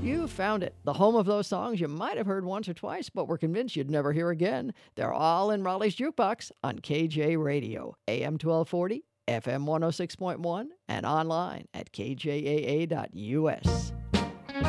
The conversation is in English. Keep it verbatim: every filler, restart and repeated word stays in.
You found it, the home of those songs you might have heard once or twice, but were convinced you'd never hear again. They're all in Raleigh's Jukebox on K J Radio, A M twelve forty, F M one oh six point one, and online at K J A A dot U S.